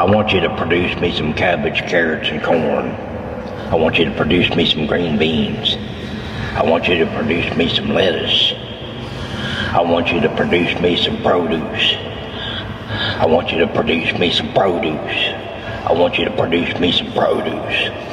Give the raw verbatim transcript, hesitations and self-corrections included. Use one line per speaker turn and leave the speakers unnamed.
I want you to produce me some cabbage, carrots, and corn. I want you to produce me some green beans. I want you to produce me some lettuce. I want you to produce me some produce. I want you to produce me some produce. I want you to produce me some produce.